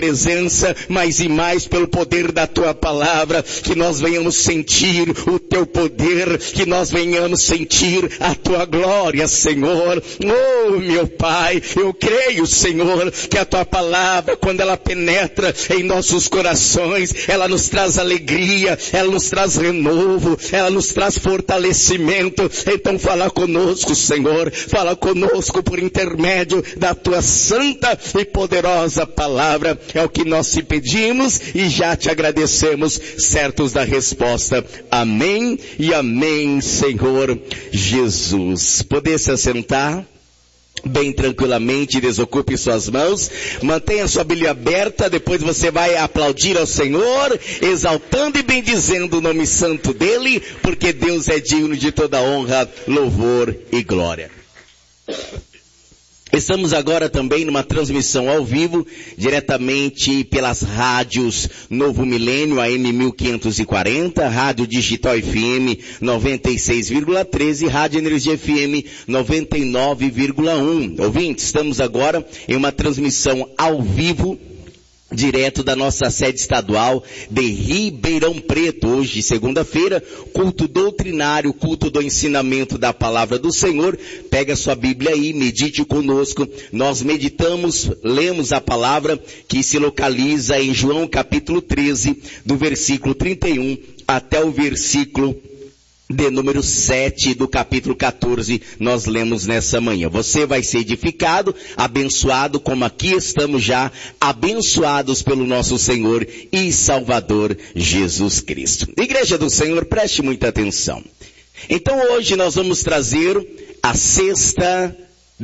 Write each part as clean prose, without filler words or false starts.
presença, mais e mais pelo poder da tua palavra, que nós venhamos sentir o teu poder, que nós venhamos sentir a tua glória, Senhor. Oh, meu Pai, eu creio, Senhor, que a tua palavra, quando ela penetra em nossos corações, ela nos traz alegria, ela nos traz renovo, ela nos traz fortalecimento. Então fala conosco, Senhor, fala conosco por intermédio da tua santa e poderosa palavra. É o que nós te pedimos e já te agradecemos, certos da resposta. Amém e amém, Senhor Jesus. Poder se assentar bem tranquilamente, desocupe suas mãos, mantenha sua Bíblia aberta, depois você vai aplaudir ao Senhor, exaltando e bendizendo o nome santo dele, porque Deus é digno de toda honra, louvor e glória. Estamos agora também numa transmissão ao vivo, diretamente pelas rádios Novo Milênio, AM 1540, Rádio Digital FM 96,13 e Rádio Energia FM 99,1. Ouvintes, estamos agora em uma transmissão ao vivo, direto da nossa sede estadual de Ribeirão Preto. Hoje, segunda-feira, culto doutrinário, culto do ensinamento da palavra do Senhor. Pega sua Bíblia aí, medite conosco. Nós meditamos, lemos a palavra que se localiza em João capítulo 13, do versículo 31 até o versículo de número 7 do capítulo 14, nós lemos nessa manhã. Você vai ser edificado, abençoado, como aqui estamos já, abençoados pelo nosso Senhor e Salvador Jesus Cristo. Igreja do Senhor, preste muita atenção. Então hoje nós vamos trazer a sexta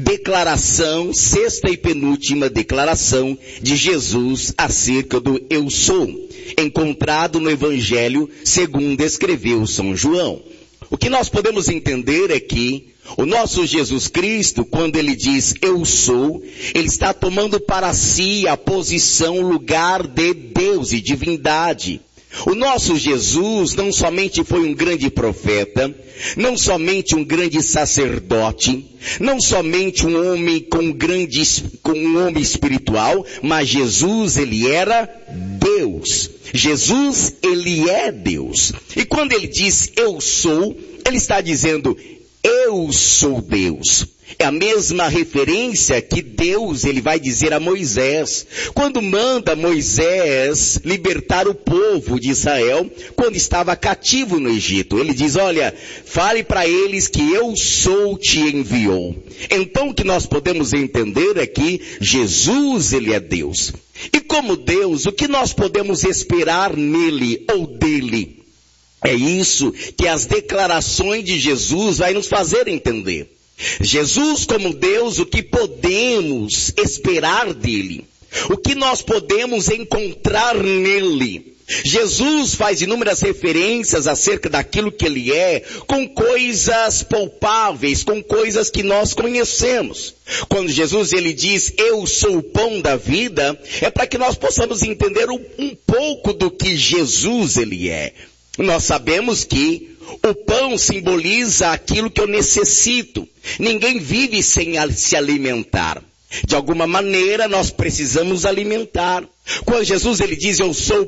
e penúltima declaração de Jesus acerca do eu sou, encontrado no Evangelho segundo escreveu São João. O que nós podemos entender é que o nosso Jesus Cristo, quando ele diz eu sou, ele está tomando para si a posição, lugar de Deus e divindade. O nosso Jesus não somente foi um grande profeta, não somente um grande sacerdote, não somente um homem com um homem espiritual, mas Jesus, ele era Deus. Jesus, ele é Deus. E quando ele diz eu sou, ele está dizendo eu sou Deus. É a mesma referência que Deus, ele vai dizer a Moisés, quando manda Moisés libertar o povo de Israel, quando estava cativo no Egito. Ele diz, olha, fale para eles que eu sou te enviou. Então o que nós podemos entender é que Jesus, ele é Deus. E como Deus, o que nós podemos esperar nele ou dele? É isso que as declarações de Jesus vai nos fazer entender. Jesus como Deus, o que podemos esperar dele? O que nós podemos encontrar nele? Jesus faz inúmeras referências acerca daquilo que ele é, com coisas palpáveis, com coisas que nós conhecemos. Quando Jesus ele diz, eu sou o pão da vida, é para que nós possamos entender um pouco do que Jesus ele é. Nós sabemos que o pão simboliza aquilo que eu necessito. Ninguém vive sem se alimentar. De alguma maneira nós precisamos alimentar. Quando Jesus ele diz eu sou o